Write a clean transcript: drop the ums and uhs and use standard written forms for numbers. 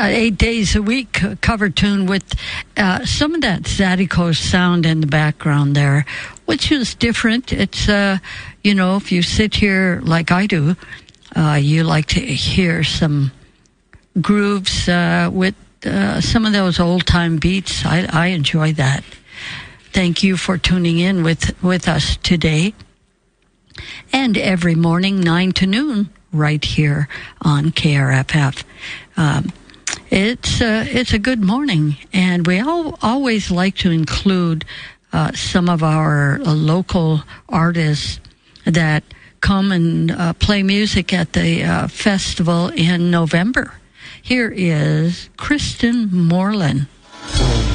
got 8 days a week cover tune with some of that Zydeco sound in the background there, which is different. It's, if you sit here like I do, you like to hear some grooves with some of those old-time beats. I enjoy that. Thank you for tuning in with us today. And every morning, 9 to noon, right here on KRFF. It's a good morning, and we always like to include some of our local artists that come and play music at the festival in November. Here is Kristen Moreland.